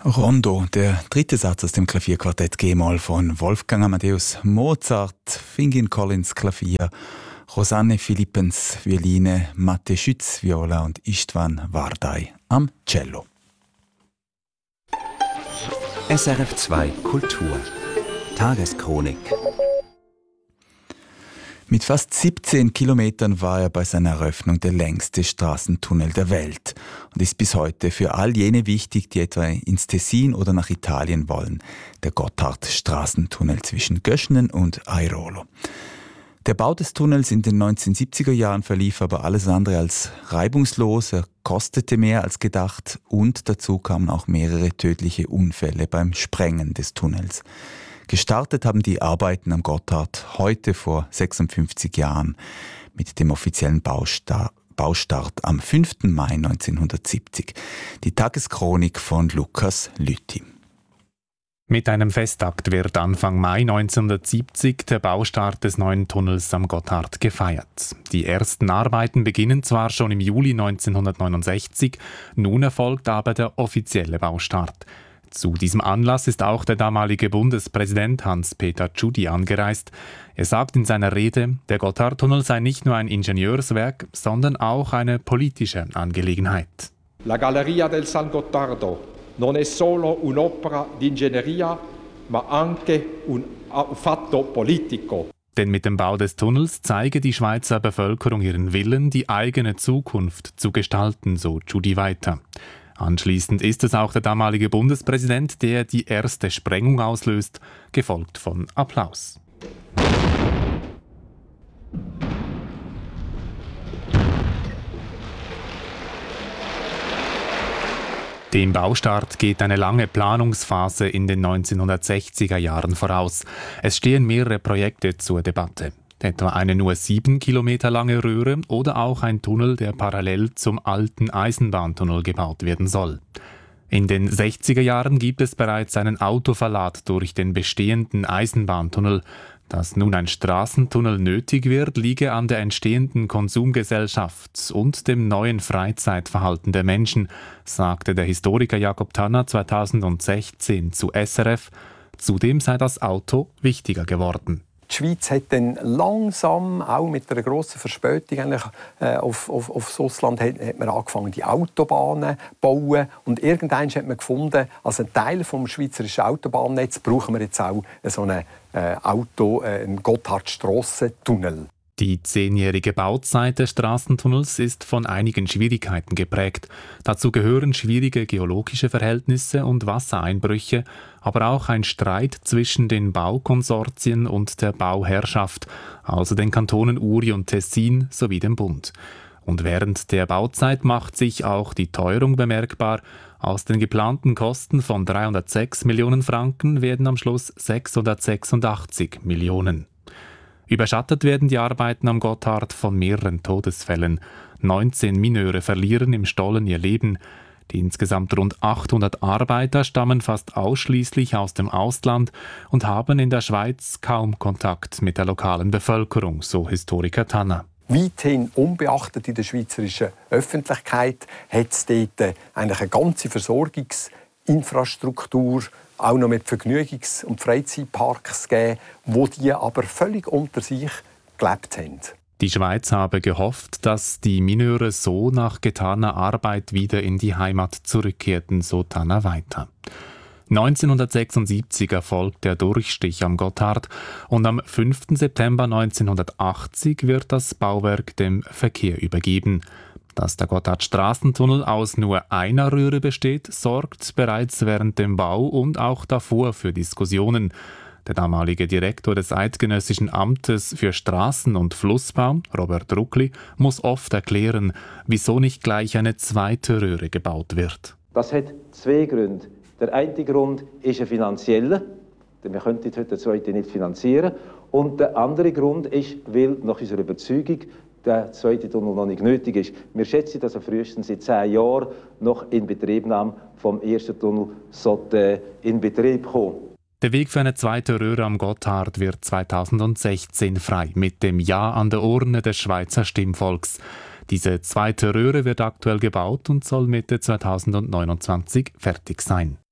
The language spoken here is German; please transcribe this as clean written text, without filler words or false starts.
Rondo, der dritte Satz aus dem Klavierquartett G-Moll von Wolfgang Amadeus Mozart, Fingin Collins Klavier, Rosanne Philippens Violine, Matte Schütz Viola und Istvan Vardai am Cello. SRF 2 Kultur Tageschronik. Mit fast 17 Kilometern war er bei seiner Eröffnung der längste Straßentunnel der Welt und ist bis heute für all jene wichtig, die etwa ins Tessin oder nach Italien wollen, der Gotthard-Straßentunnel zwischen Göschenen und Airolo. Der Bau des Tunnels in den 1970er Jahren verlief aber alles andere als reibungslos, er kostete mehr als gedacht und dazu kamen auch mehrere tödliche Unfälle beim Sprengen des Tunnels. Gestartet haben die Arbeiten am Gotthard heute vor 56 Jahren mit dem offiziellen Baustart am 5. Mai 1970. Die Tageschronik von Lukas Lüthi. Mit einem Festakt wird Anfang Mai 1970 der Baustart des neuen Tunnels am Gotthard gefeiert. Die ersten Arbeiten beginnen zwar schon im Juli 1969, nun erfolgt aber der offizielle Baustart. Zu diesem Anlass ist auch der damalige Bundespräsident Hans-Peter Tschudi angereist. Er sagt in seiner Rede, der Gotthardtunnel sei nicht nur ein Ingenieurswerk, sondern auch eine politische Angelegenheit. La Galleria del San Gottardo non è solo un'opera di ingegneria, ma anche un fatto politico. Denn mit dem Bau des Tunnels zeige die Schweizer Bevölkerung ihren Willen, die eigene Zukunft zu gestalten, so Tschudi weiter. Anschließend ist es auch der damalige Bundespräsident, der die erste Sprengung auslöst, gefolgt von Applaus. Dem Baustart geht eine lange Planungsphase in den 1960er Jahren voraus. Es stehen mehrere Projekte zur Debatte. Etwa eine nur 7 Kilometer lange Röhre oder auch ein Tunnel, der parallel zum alten Eisenbahntunnel gebaut werden soll. In den 60er Jahren gibt es bereits einen Autoverlad durch den bestehenden Eisenbahntunnel. Dass nun ein Straßentunnel nötig wird, liege an der entstehenden Konsumgesellschaft und dem neuen Freizeitverhalten der Menschen, sagte der Historiker Jakob Tanner 2016 zu SRF. Zudem sei das Auto wichtiger geworden. Die Schweiz hat dann langsam, auch mit einer grossen Verspätung aufs Ausland, hat man angefangen, die Autobahnen zu bauen. Und irgendwann hat man gefunden, als ein Teil des schweizerischen Autobahnnetz brauchen wir jetzt auch so einen Gotthardstrassentunnel. Die 10-jährige Bauzeit des Straßentunnels ist von einigen Schwierigkeiten geprägt. Dazu gehören schwierige geologische Verhältnisse und Wassereinbrüche, aber auch ein Streit zwischen den Baukonsortien und der Bauherrschaft, also den Kantonen Uri und Tessin sowie dem Bund. Und während der Bauzeit macht sich auch die Teuerung bemerkbar. Aus den geplanten Kosten von 306 Millionen Franken werden am Schluss 686 Millionen. Überschattet werden die Arbeiten am Gotthard von mehreren Todesfällen. 19 Mineure verlieren im Stollen ihr Leben. Die insgesamt rund 800 Arbeiter stammen fast ausschließlich aus dem Ausland und haben in der Schweiz kaum Kontakt mit der lokalen Bevölkerung, so Historiker Tanner. Weithin unbeachtet in der schweizerischen Öffentlichkeit hat es dort eigentlich eine ganze Versorgungsinfrastruktur, auch noch mit Vergnügungs- und Freizeitparks gegeben, wo die aber völlig unter sich gelebt haben. Die Schweiz habe gehofft, dass die Mineure so nach getaner Arbeit wieder in die Heimat zurückkehrten, so Tanner weiter. 1976 erfolgt der Durchstich am Gotthard und am 5. September 1980 wird das Bauwerk dem Verkehr übergeben. Dass der Gotthard-Straßentunnel aus nur einer Röhre besteht, sorgt bereits während dem Bau und auch davor für Diskussionen. Der damalige Direktor des Eidgenössischen Amtes für Straßen- und Flussbau, Robert Ruckli, muss oft erklären, wieso nicht gleich eine zweite Röhre gebaut wird. Das hat zwei Gründe. Der eine Grund ist ein finanzieller, denn wir könnten heute den zweiten nicht finanzieren. Und der andere Grund ist, weil nach unserer Überzeugung der zweite Tunnel noch nicht nötig ist. Wir schätzen, dass er frühestens in 10 Jahren noch in Betriebnahme vom ersten Tunnel in Betrieb kommen. Der Weg für eine zweite Röhre am Gotthard wird 2016 frei, mit dem Ja an der Urne des Schweizer Stimmvolks. Diese zweite Röhre wird aktuell gebaut und soll Mitte 2029 fertig sein.